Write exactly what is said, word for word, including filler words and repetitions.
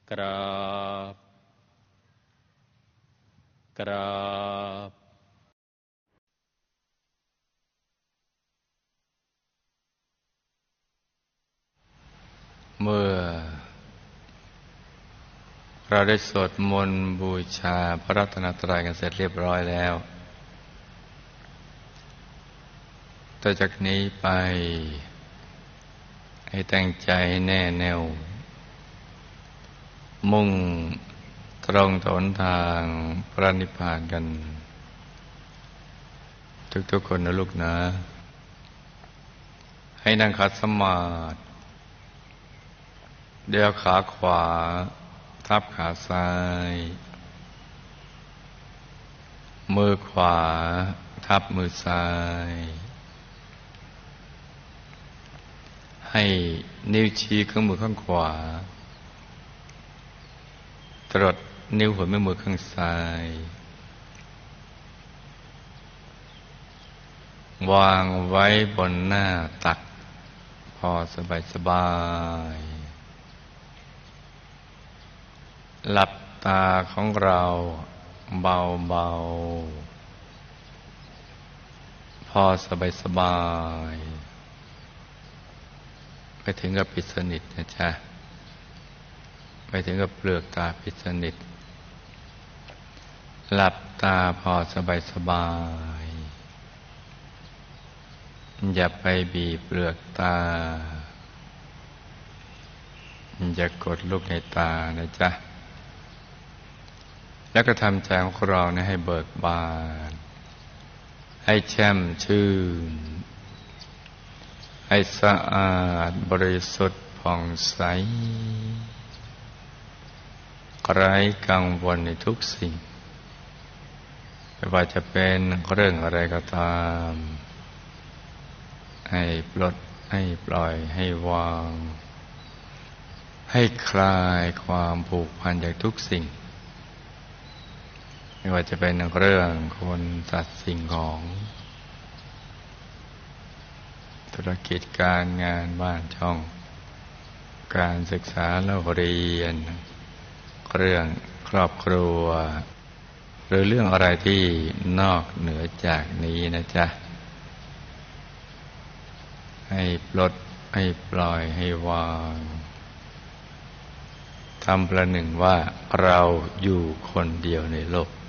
กราบกราบเมื่อเราได้สวดมนต์บูชาพระรัตนตรัยกันเสร็จเรียบร้อยแล้วต่อจากนี้ไปให้ตั้งใจแน่แน่วมุ่งตรงต่อหนทางพระนิพพานกันทุกๆคนนะลูกนะให้นั่งขัดสมาธิเดี่ยวขาขวาทับขาซ้ายมือขวาทับมือซ้ายให้นิ้วชี้ข้างมือข้างขวาตรดนิ้วหัวแม่มือข้างซ้ายวางไว้บนหน้าตักพอสบายสบายหลับตาของเราเบาเบาพอสบายสบายไปถึงกับปิดสนิทนะจ๊ะไปถึงกับเปลือกตาปิดสนิทหลับตาพอสบายสบายอย่าไปบีบเปลือกตาอย่ากดลูกในตานะจ๊ะแล้วก็ทำใจของเราเนี่ยให้เบิกบานให้แช่มชื่นให้สะอาดบริสุทธิ์ผ่องใสไร้กังวลในทุกสิ่งไม่ว่าจะเป็นเรื่องอะไรก็ตามให้ปลดให้ปล่อยให้วางให้คลายความผูกพันจากทุกสิ่งไม่ว่าจะเป็นเรื่องคนสัตว์สิ่งของธุรกิจการงานบ้านช่องการศึกษาเล่าเรียนเรื่องครอบครัวหรือเรื่องอะไรที่นอกเหนือจากนี้นะจ๊ะให้ปลดให้ปล่อยให้วางทำประหนึ่งว่าเราอยู่คนเดียวในโลก